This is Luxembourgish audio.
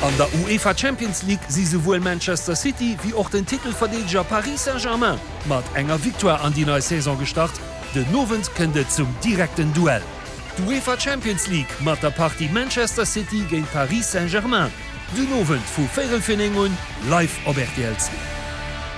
An der UEFA Champions League sie sowohl Manchester City wie auch den Titelverteidiger Paris Saint-Germain mat enger Victoire an die neue Saison gestartet. De Novent kënde zum direkten Duell. Die UEFA Champions League mat der Partie Manchester City gegen Paris Saint-Germain. Du Novent vu Viertelfinale live op RTL 2.